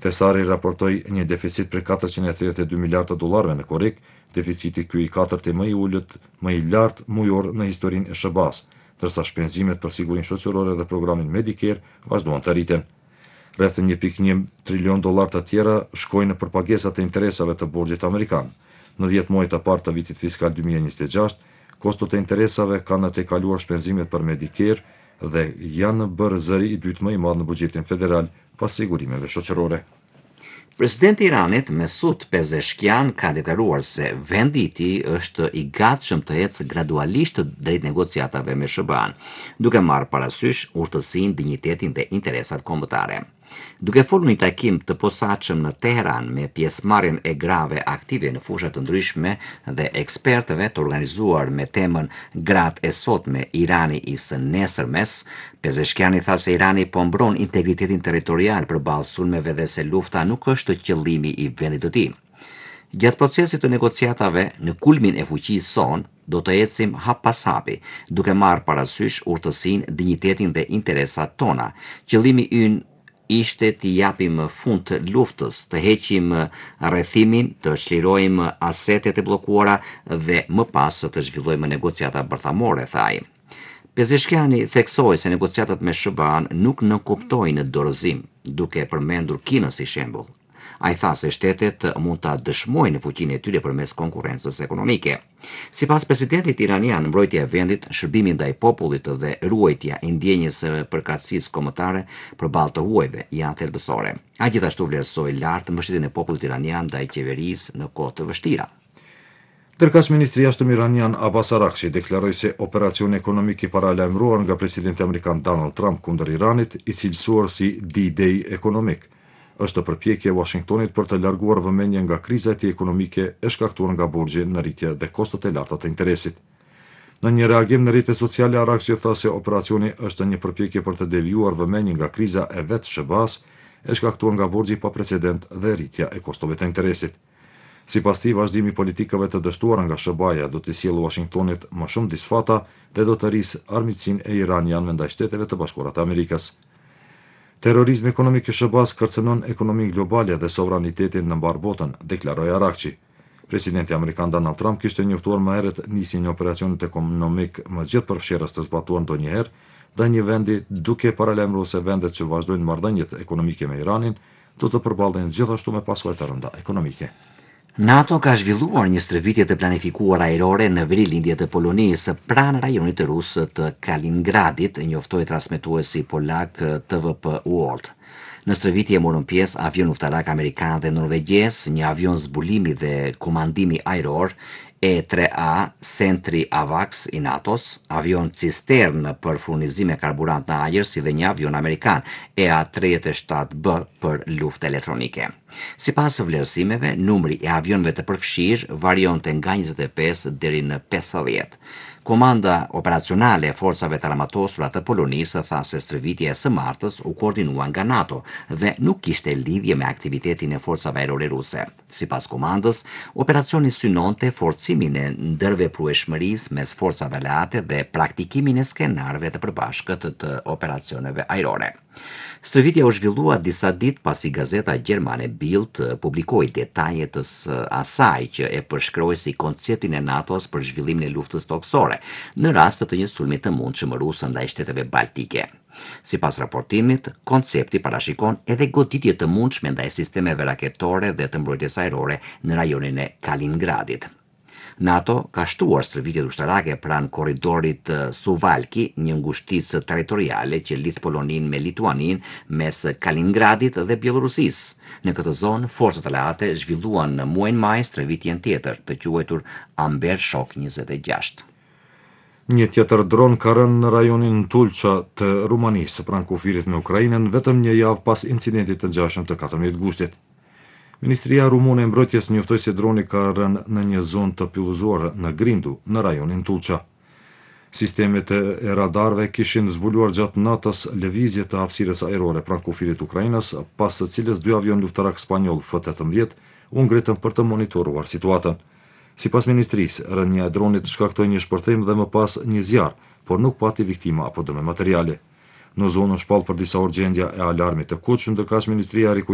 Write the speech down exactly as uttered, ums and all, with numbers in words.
Thesari raportoi një deficit për katërqind e tridhjetë e dy miliardë dollarëve në korrik, deficiti ky i katërt më i ulët, më i lartë mujor në historinë e S B A-s, ndërsa shpenzimet për sigurinë shoqërore dhe programin Medicare vazhduan të rriten. Rreth një pikë një trilion dollar të tjera shkojnë për pagesat e interesave të borxhit amerikan. Në dhjetë muajt e parë të vitit fiskal dy mijë e njëzet e gjashtë, kostot e interesave kanë tejkaluar shpenzimet për Medicare dhe janë bërë zëri i dytë më i madh në buxhetin federal pas sigurimeve shoqërore. Presidenti i Iranit, Mesut Pezeshkian, ka deklaruar se vendi i tij është i gatshëm të ecë gradualisht drejt negociatave me S B A-n, duke marrë parasysh urtësinë, dinjitetin dhe interesat kombëtare. Duke folur në një takim të posaçëm në Teheran me pjesëmarrjen e grave aktive në fusha të ndryshme dhe ekspertëve të organizuar me temën Gratë e sotme, Irani i së nesërmes, Pezeshkiani tha se Irani po mbron integritetin territorial përballë sulmeve dhe se lufta nuk është qëllimi i vendit të tij. Gjatë procesit të negociatave në kulmin e fuqisë son, do të ecim hap pas hapi, duke marrë parasysh urtësinë, dinjitetin dhe interesat tona. Qëllimi ynë ishte t'i japim fund të luftës, të heqim rrethimin, të çlirojmë asetet e bllokuara dhe më pas të zhvillojmë negociata bërthamore, tha ai. Pezeshkiani theksoi se negociatat me S B A-n nuk nënkuptojnë dorëzim, duke përmendur Kinën si shembull. Ai tha se shtetet mund ta dëshmojnë fuqinë e tyre përmes konkurrencës ekonomike. Sipas presidentit iranian, mbrojtja e vendit, shërbimi ndaj popullit dhe ruajtja e ndjenjës së përkatësisë kombëtare përballë të huajve janë thelbësore. Ai gjithashtu vlerësoi lart mbështetjen e popullit iranian ndaj qeverisë në kohë të vështira. Ndërkësh ministri i jashtëm iranian Abbas Araghchi deklaroi se operacioni ekonomik i paralajmëruar nga presidenti amerikan Donald Trump kundër Iranit, i cilësuar si D-Day ekonomik, është përpjekje e Washingtonit për të larguar vëmendjen nga kriza e tij ekonomike e shkaktuar nga borxhi në rritje dhe kostot e larta të interesit. Në një reagim në rrjetet sociale, Araghchi tha se operacioni është një përpjekje për të devijuar vëmendjen nga kriza e vetë S B A-s, e shkaktuar nga borxhi pa precedent dhe rritja e kostove të interesit. Sipas tij, vazhdimi i politikave të dështuara nga S B A-ja do të sjellë Washingtonit më shumë disfata dhe do të rrisë armiqsinë e iranianëve ndaj Shteteve të Bashkuara të Amerikës. Terrorizmi ekonomik i S B A-s kërcënon ekonominë globale dhe sovranitetin në mbar botën, deklaroi Araghchi. Presidenti amerikan Donald Trump kishte njoftuar më herët nisjen e operacionit ekonomik më gjithëpërfshirës të zbatuar ndonjëherë ndaj një vendi, duke paralajmëruar se vendet që vazhdojnë marrëdhëniet ekonomike me Iranin do të përballen gjithashtu me pasojë të rënda ekonomike. NATO ka zhvilluar një stërvitje të planifikuar ajrore në verilindje të Polonisë pranë rajonit të rusë të Kaliningradit, njoftoi transmetuesi polak T V P World. Në stërvitje morën pjesë avion uftarak amerikan dhe norvegjes, një avion zbulimi dhe komandimi ajror, E tre A Sentry AVAX i NATO-s, avion cistern për furnizim me karburant në ajër, si dhe një avion amerikan, E A tridhjetë e shtatë B për luftë elektronike. Sipas vlerësimeve, numri i avionëve të përfshirë varionte nga njëzet e pesë deri në pesëdhjetë. Komanda operacionale e forcave të armatosura të Polonisë tha se stërvitja e së martës u koordinua nga NATO dhe nuk kishte lidhje me aktivitetin e forcave ajrore ruse. Sipas komandës, operacioni synonte forcimin e ndërveprueshmërisë mes forcave aleate dhe praktikimin e skenarëve të përbashkët të operacioneve ajrore. Stërvitja u zhvillua disa ditë pasi gazeta gjermane Bild publikoi detajet të asaj që e përshkroi si konceptin e NATO-s për zhvillimin e luftës toksore, në rast të një sulmi të mundshëm rus ndaj shteteve baltike. Sipas raportimit, koncepti parashikon edhe goditje të mundshme ndaj sistemeve raketore dhe të mbrojtjes ajrore në rajonin e Kaliningradit. NATO ka shtuar stërvitjet ushtarake pranë korridorit Suwalki, një ngushticë territoriale që lidh Poloninë me Lituaninë mes Kaliningradit dhe Bielorusisë. Në këtë zonë, forcat aleate zhvilluan në muajin maj stërvitjen tjetër, të quajtur Amber Shock njëzet e gjashtë. Një tjetër dron ka rënë në rajonin Tulqa të Rumanisë pranë kufirit me Ukrainën vetëm një javë pas incidentit të ngjashëm të katërmbëdhjetë gushtit. Ministria rumune e mbrojtjes njoftoi se droni ka rënë në një zonë të pilluzuar në Grindu, në rajonin Tulqa. Sistemet e radarëve kishin zbuluar gjatë natës lëvizje të hapësirës ajrore pranë kufirit Ukrainës, pas së cilës dy avion luftarak spanjoll F tetëmbëdhjetë u ngritën për të monitoruar situatën. Sipas ministrisë, rënja e dronit shkaktoi një shpërthim dhe më pas një zjarr, por nuk pati viktima apo dëme materiale. Në zonën shpall për disa orë gjendja e alarmit të kuq, ndërkësh ministria